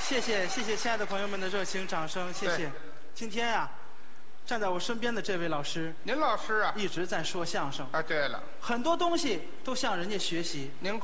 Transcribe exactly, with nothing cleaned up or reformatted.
谢谢谢谢亲爱的朋友们的热情掌声，谢谢。今天呀、啊，站在我身边的这位老师， 您老师啊， 一直在说相声啊，对了， 很多东西都向人家学习。 您。